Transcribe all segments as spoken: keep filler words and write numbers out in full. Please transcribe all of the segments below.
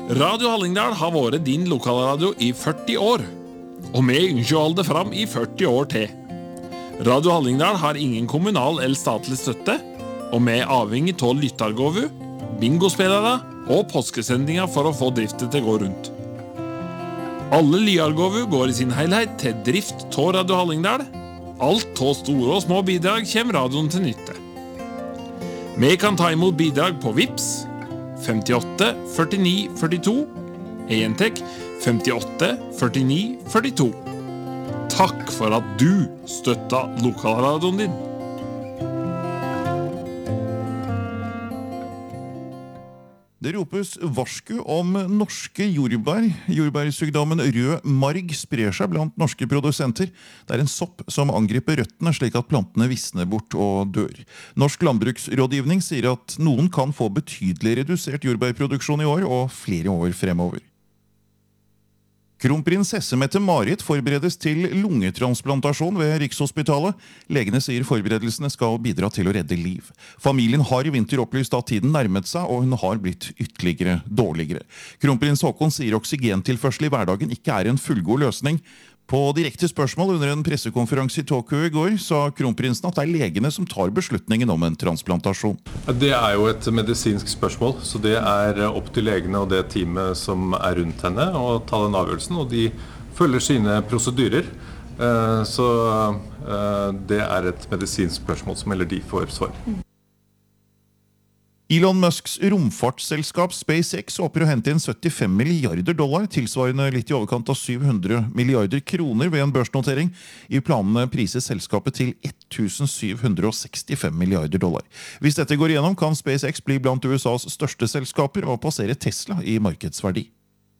Radio Hallingdal har vært din lokalradio i førti år, og vi ønsker å holde det fram i førti år til. Radio Hallingdal har ingen kommunal eller statlig støtte, og vi er avhengig av lyttargåvu, bingospillere og påskesendinger for å få driftet til å gå rundt. Alle lyargåvu går i sin helhet til drift av Radio Hallingdal. Alt av store og små bidrag kommer radioen til nytte. Vi kan ta imot bidrag på Vips femtiåtte førtini førtito, Entek femtiåtte førtini førtito. Takk for at du støtter lokalradioen din. Det ropes varsku om norske jordbær. Jordbærsykdommen rød marg sprer seg blant norske produsenter. Det er en sopp som angriper røttene slik at plantene visner bort og dør. Norsk landbruksrådgivning sier at noen kan få betydelig redusert jordbærproduksjon i år og flere år fremover. Kronprinsesse Mette-Marit forberedes til lungetransplantasjon ved Rikshospitalet. Legene sier forberedelsene skal bidra til å redde liv. Familien har i vinter opplyst at tiden nærmet seg, og hun har blitt ytterligere dårligere. Kronprins Haakon sier oksygentilførsel i hverdagen ikke er en fullgod løsning. På direkte spørsmål under en pressekonferanse i Tokyo i går sa kronprinsen at det er legene som tar beslutningen om en transplantasjon. Det er jo et medisinsk spørsmål, så det er opp til legene og det teamet som er rundt henne å ta den avgjørelsen, og de følger sine prosedyrer. Så det er et medisinsk spørsmål som heller de får svar. Elon Musks romfartsselskap SpaceX håper å hente inn syttifem milliarder dollar, tilsvarende litt i overkant av syv hundre milliarder kroner ved en børsnotering. I planene prises selskapet til tusen syv hundre sekstifem milliarder dollar. Hvis dette går igjennom, kan SpaceX bli blant U S A's største selskaper og passere Tesla i markedsverdi.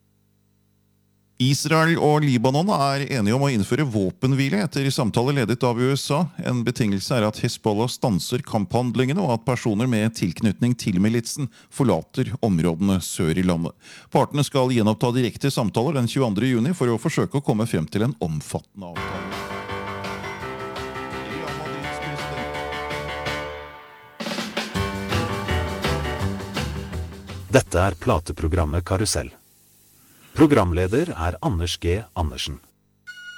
Israel og Libanon er enige om å innføre våpenhvile etter samtale ledet av U S A. En betingelse er at Hezbollah stanser kamphandlingene og at personer med tilknytning til militsen forlater områdene sør i landet. Partene skal gjenoppta direkte samtaler den tjueandre juni for å forsøke å komme frem til en omfattende avtale. Dette er plateprogrammet Karusell. Programleder er Anders G. Andersen.